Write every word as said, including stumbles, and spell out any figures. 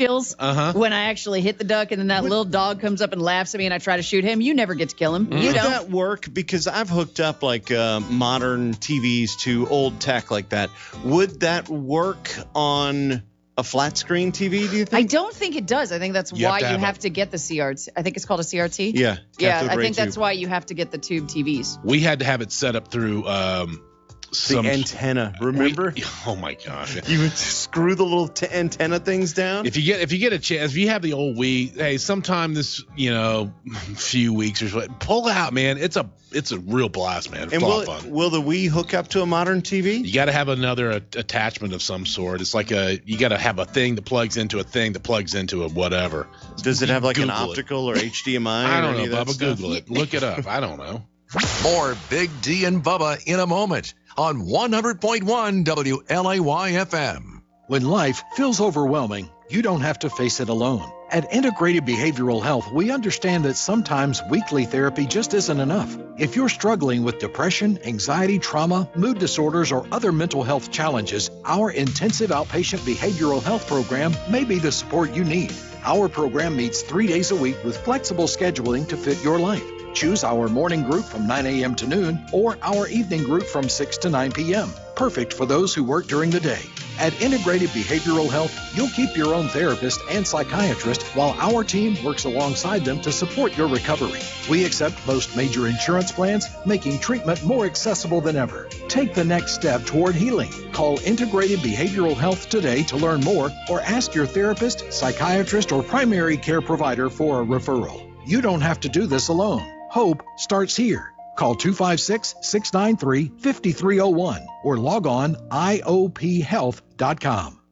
skills. Uh-huh. When I actually hit the duck and then that Would- little dog comes up and laughs at me and I try to shoot him, you never get to kill him. You Would don't. that work? Because I've hooked up like uh, modern T Vs to old tech like that. Would that work on a flat screen T V, do you I think? don't think it does. I think that's You have why to you have have a- to get the C R T. I think it's called a C R T. Yeah. Yeah, cathode I ray think that's tube. why you have to get the tube T Vs. We had to have it set up through um, The some antenna, we- remember? oh my gosh! You would screw the little t- antenna things down? If you get if you get a chance, if you have the old Wii, hey, sometime this you know few weeks or so, pull it out, man. It's a it's a real blast, man. It's and a lot will, of fun. will the Wii hook up to a modern T V? You got to have another a- attachment of some sort. It's like a you got to have a thing that plugs into a thing that plugs into a whatever. Does it have like an Google it. optical or H D M I? I or don't any know, of that Bubba. stuff? Google it. Look it up. I don't know. More Big D and Bubba in a moment on one hundred point one W L A Y F M. When life feels overwhelming, you don't have to face it alone. At Integrated Behavioral Health, we understand that sometimes weekly therapy just isn't enough. If you're struggling with depression, anxiety, trauma, mood disorders, or other mental health challenges, our intensive outpatient behavioral health program may be the support you need. Our program meets three days a week with flexible scheduling to fit your life. Choose our morning group from nine a.m. to noon or our evening group from six to nine p.m. Perfect for those who work during the day. At Integrated Behavioral Health, you'll keep your own therapist and psychiatrist while our team works alongside them to support your recovery. We accept most major insurance plans, making treatment more accessible than ever. Take the next step toward healing. Call Integrated Behavioral Health today to learn more or ask your therapist, psychiatrist, or primary care provider for a referral. You don't have to do this alone. Hope starts here. Call two five six, six nine three, five three zero one or log on I O P health dot com.